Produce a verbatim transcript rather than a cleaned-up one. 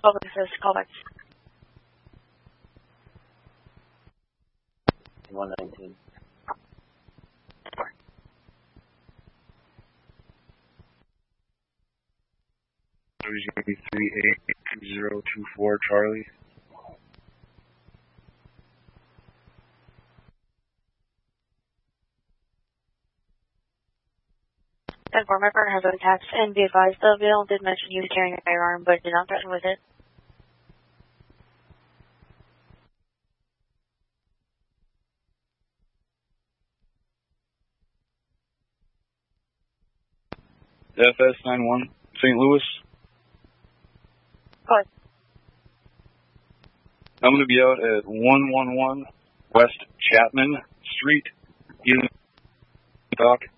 Public says callback. one nineteen. There's going to be three eight two zero two four Charlie. ten four, my partner has been attacked, and be advised, the veil did mention he was carrying a firearm, but did not threaten with it. F S nine one, Saint Louis. Go ahead. I'm going to be out at one one one West Chapman Street in Dock.